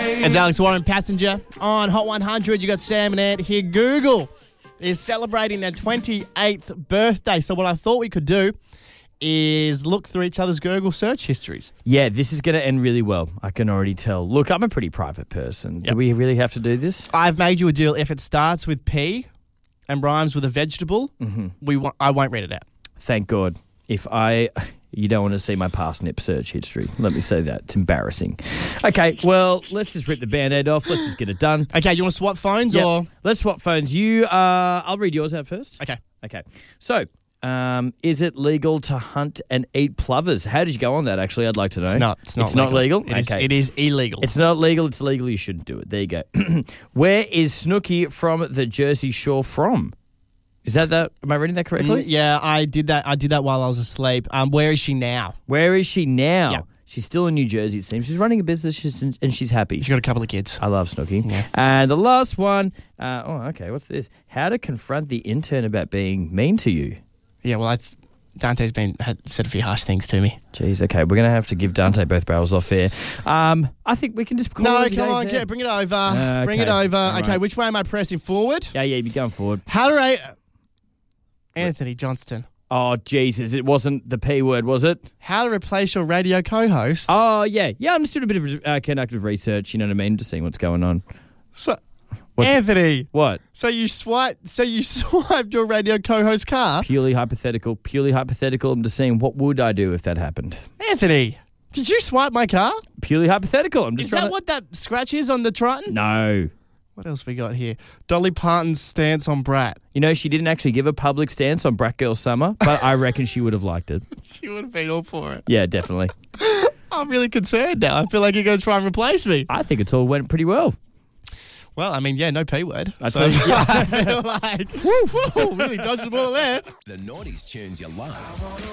It's Alex Warren, Passenger. On Hot 100, you got Sam and Ant here. Google is celebrating their 28th birthday. So what I thought we could do is look through each other's Google search histories. Yeah, this is going to end really well. I can already tell. Look, I'm a pretty private person. Do we really have to do this? I've made you a deal. If it starts with P and rhymes with a vegetable, I won't read it out. Thank God. You don't want to see my past nip search history. Let me say that. It's embarrassing. Okay, well, let's just rip the Band-Aid off. Let's just get it done. Okay, you want to swap phones or? Let's swap phones. I'll read yours out first. Okay. So, is it legal to hunt and eat plovers? How did you go on that, actually? I'd like to know. It's not legal. It is illegal. It's not legal. It's illegal. You shouldn't do it. There you go. Where is Snooki from the Jersey Shore from? Is that? Am I reading that correctly? Yeah, I did that. I did that while I was asleep. Where is she now? Where is she now? Yeah. She's still in New Jersey, it seems. She's running a business and she's happy. She's got a couple of kids. I love Snooki. Yeah. And the last one, what's this? How to confront the intern about being mean to you. Yeah, well, Dante's said a few harsh things to me. Jeez, okay. We're going to have to give Dante both barrels off here. I think we can just call it a day there. Yeah, bring it over. Bring it over. All Okay, right. which way am I pressing? Forward? Yeah, you'd be going forward. How to rate Anthony Johnston. Oh, Jesus. It wasn't the P word, was it? How to replace your radio co-host. Oh, yeah. Yeah, I'm just doing a bit of conductive research, you know what I mean? Just seeing what's going on. Anthony. What? So you swiped your radio co-host car? Purely hypothetical. I'm just saying, what would I do if that happened? Anthony, did you swipe my car? Purely hypothetical. I'm just Is that what that scratch is on the Triton? No. What else we got here? Dolly Parton's stance on Brat. You know, she didn't actually give a public stance on Brat Girl Summer, but I reckon she would have liked it. She would have been all for it. Yeah, definitely. I'm really concerned now. I feel like you're going to try and replace me. I think it's all went pretty well. Well, I mean, yeah, no P word. I feel like, really dodged the ball there. The Naughties tunes you love.